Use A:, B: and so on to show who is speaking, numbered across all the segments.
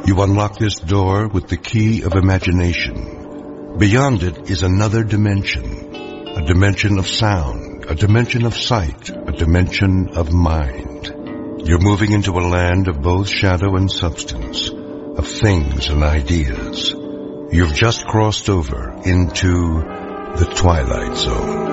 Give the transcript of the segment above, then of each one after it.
A: You unlock this door with the key of imagination. Beyond it is another dimension. A dimension of sound, a dimension of sight, a dimension of mind. You're moving into a land of both shadow and substance, of things and ideas. You've just crossed over into the Twilight Zone.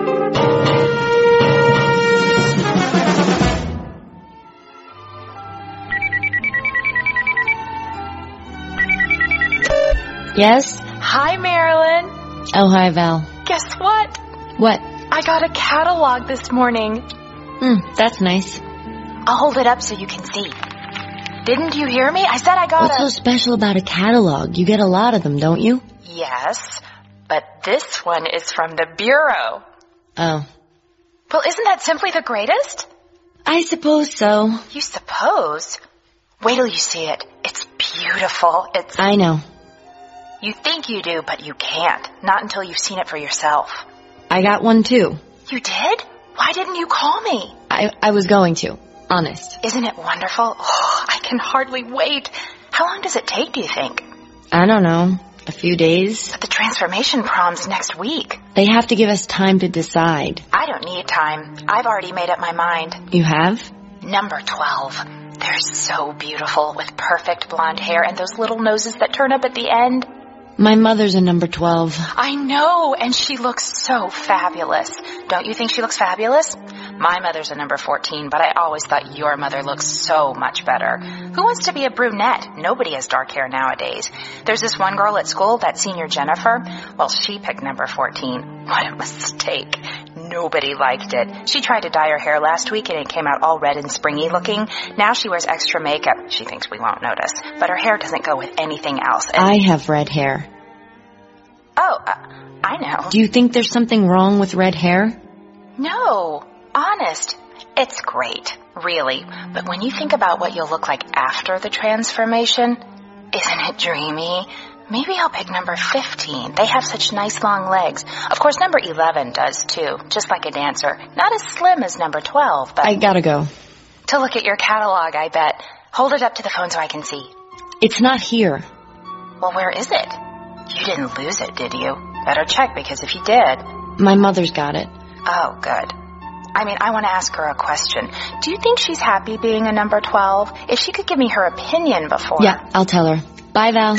B: Yes?
C: Hi, Marilyn.
B: Oh, hi, Val.
C: Guess what?
B: What?
C: I got a catalog this morning.
B: That's nice.
C: I'll hold it up so you can see. Didn't you hear me? I said I got
B: What's so special about a catalog? You get a lot of them, don't you?
C: Yes, but this one is from the Bureau.
B: Oh.
C: Well, isn't that simply the greatest?
B: I suppose so.
C: You suppose? Wait till you see it. It's beautiful.
B: I know.
C: You think you do, but you can't. Not until you've seen it for yourself.
B: I got one, too.
C: You did? Why didn't you call me?
B: I was going to. Honest.
C: Isn't it wonderful? Oh, I can hardly wait. How long does it take, do you think?
B: I don't know. A few days.
C: But the transformation prom's next week.
B: They have to give us time to decide.
C: I don't need time. I've already made up my mind.
B: You have?
C: Number 12. They're so beautiful with perfect blonde hair and those little noses that turn up at the end.
B: My mother's a number 12.
C: I know, and she looks so fabulous. Don't you think she looks fabulous? My mother's a number 14, but I always thought your mother looks so much better. Who wants to be a brunette? Nobody has dark hair nowadays. There's this one girl at school, that senior Jennifer. Well, she picked number 14. What a mistake. Nobody liked it. She tried to dye her hair last week and it came out all red and springy looking. Now she wears extra makeup. She thinks we won't notice. But her hair doesn't go with anything else. And
B: I have red hair.
C: Oh, I know.
B: Do you think there's something wrong with red hair?
C: No, honest. It's great, really. But when you think about what you'll look like after the transformation, isn't it dreamy? Maybe I'll pick number 15. They have such nice long legs. Of course, number 11 does too, just like a dancer. Not as slim as number 12, but...
B: I gotta go.
C: To look at your catalog, I bet. Hold it up to the phone so I can see.
B: It's not here.
C: Well, where is it? You didn't lose it, did you? Better check, because if you did...
B: My mother's got it.
C: Oh, good. I want to ask her a question. Do you think she's happy being a number 12? If she could give me her opinion before...
B: Yeah, I'll tell her. Bye, Val.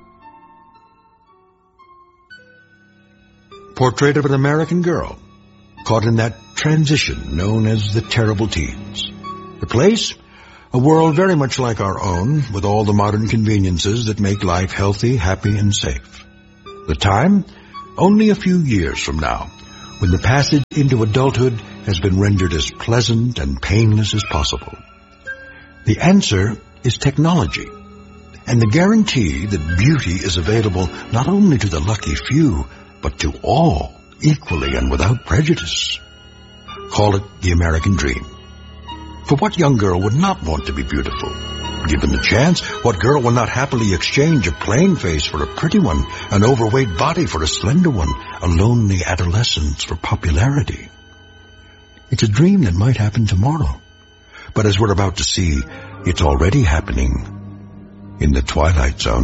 A: Portrait of an American girl caught in that transition known as the terrible teens. The place? A world very much like our own, with all the modern conveniences that make life healthy, happy, and safe. The time? Only a few years from now, when the passage into adulthood has been rendered as pleasant and painless as possible. The answer is technology, and the guarantee that beauty is available not only to the lucky few, but to all, equally and without prejudice. Call it the American dream. For what young girl would not want to be beautiful? Given the chance, what girl will not happily exchange a plain face for a pretty one, an overweight body for a slender one, a lonely adolescence for popularity? It's a dream that might happen tomorrow. But as we're about to see, it's already happening in the Twilight Zone.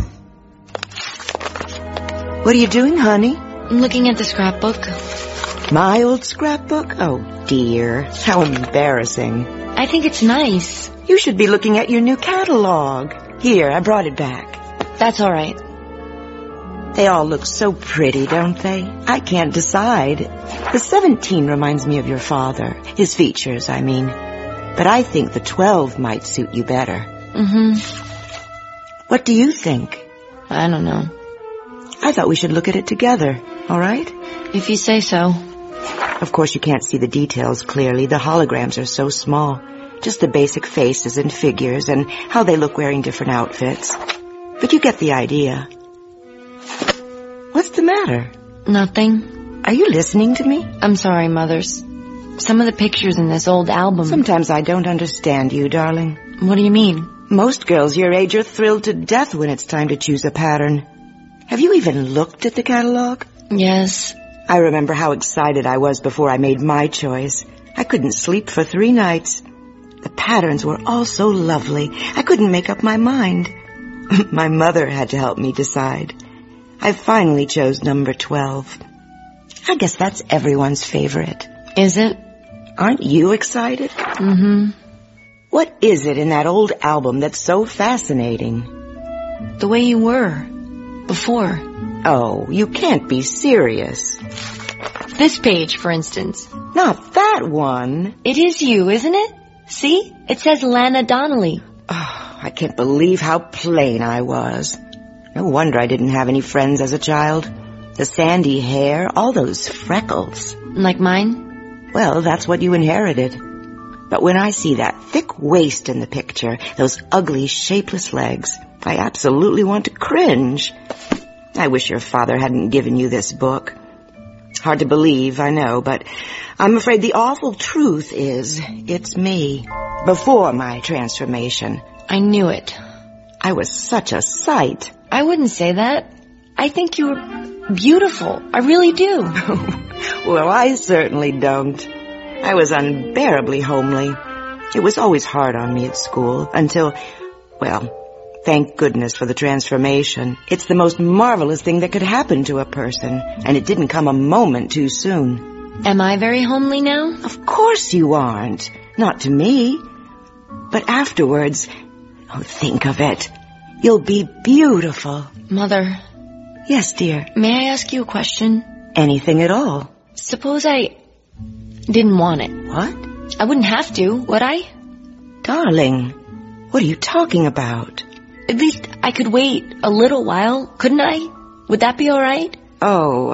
D: What are you doing, honey?
B: I'm looking at the scrapbook.
D: My old scrapbook? Oh, dear. How embarrassing.
B: I think it's nice.
D: You should be looking at your new catalog. Here, I brought it back.
B: That's all right.
D: They all look so pretty, don't they? I can't decide. The 17 reminds me of your father. His features, I mean. But I think the 12 might suit you better. What do you think?
B: I don't know.
D: I thought we should look at it together, all right?
B: If you say so.
D: Of course, you can't see the details clearly. The holograms are so small. Just the basic faces and figures and how they look wearing different outfits. But you get the idea. What's the matter?
B: Nothing.
D: Are you listening to me?
B: I'm sorry, Mothers. Some of the pictures in this old album...
D: Sometimes I don't understand you, darling.
B: What do you mean?
D: Most girls your age are thrilled to death when it's time to choose a pattern. Have you even looked at the catalog?
B: Yes.
D: I remember how excited I was before I made my choice. I couldn't sleep for 3 nights. The patterns were all so lovely. I couldn't make up my mind. My mother had to help me decide. I finally chose number 12. I guess that's everyone's favorite.
B: Is it?
D: Aren't you excited?
B: Mm-hmm.
D: What is it in that old album that's so fascinating?
B: The way you were. Before.
D: Oh, you can't be serious.
B: This page, for instance.
D: Not that one.
B: It is you, isn't it? See? It says Lana Donnelly.
D: Oh, I can't believe how plain I was. No wonder I didn't have any friends as a child. The sandy hair, all those freckles.
B: Like mine?
D: Well, that's what you inherited. But when I see that thick waist in the picture, those ugly, shapeless legs, I absolutely want to cringe. I wish your father hadn't given you this book. Hard to believe, I know, but I'm afraid the awful truth is, it's me. Before my transformation.
B: I knew it.
D: I was such a sight.
B: I wouldn't say that. I think you're beautiful. I really do.
D: Well, I certainly don't. I was unbearably homely. It was always hard on me at school until, well, thank goodness for the transformation. It's the most marvelous thing that could happen to a person, and it didn't come a moment too soon.
B: Am I very homely now?
D: Of course you aren't. Not to me. But afterwards, oh, think of it. You'll be beautiful.
B: Mother.
D: Yes, dear.
B: May I ask you a question?
D: Anything at all.
B: Suppose I didn't want it.
D: What?
B: I wouldn't have to, would I?
D: Darling, what are you talking about?
B: At least I could wait a little while, couldn't I? Would that be all right?
D: Oh,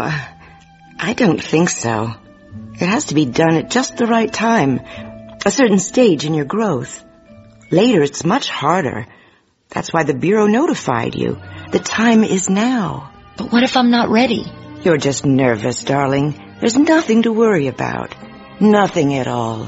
D: I don't think so. It has to be done at just the right time, a certain stage in your growth. Later, it's much harder. That's why the Bureau notified you. The time is now.
B: But what if I'm not ready?
D: You're just nervous, darling. There's nothing to worry about. Nothing at all.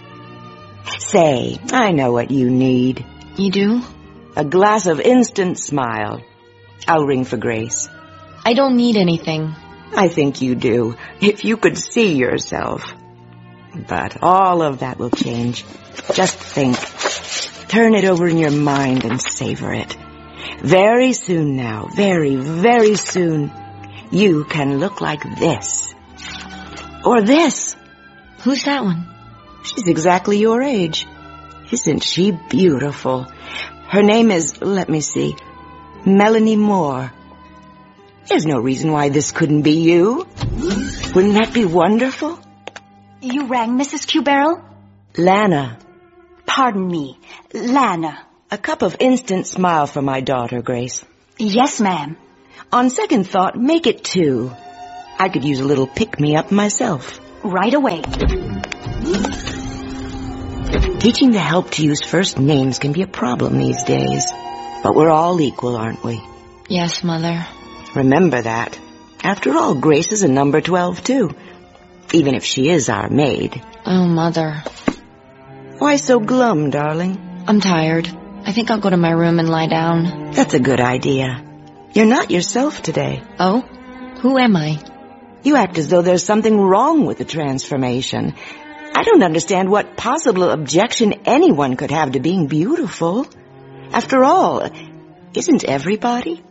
D: Say, I know what you need.
B: You do?
D: A glass of instant smile. I'll ring for Grace.
B: I don't need anything.
D: I think you do, if you could see yourself. But all of that will change. Just think. Turn it over in your mind and savor it. Very soon now, very, very soon, you can look like this. Or this.
B: Who's that one?
D: She's exactly your age. Isn't she beautiful? Her name is, let me see, Melanie Moore. There's no reason why this couldn't be you. Wouldn't that be wonderful?
E: You rang, Mrs. Q. Barrel?
D: Lana.
E: Pardon me, Lana.
D: A cup of instant smile for my daughter, Grace.
E: Yes, ma'am.
D: On second thought, make it 2. I could use a little pick-me-up myself.
E: Right away.
D: Teaching the help to use first names can be a problem these days. But we're all equal, aren't we?
B: Yes, Mother.
D: Remember that. After all, Grace is a number 12, too. Even if she is our maid.
B: Oh, Mother.
D: Why so glum, darling?
B: I'm tired. I think I'll go to my room and lie down.
D: That's a good idea. You're not yourself today.
B: Oh? Who am I?
D: You act as though there's something wrong with the transformation. I don't understand what possible objection anyone could have to being beautiful. After all, isn't everybody?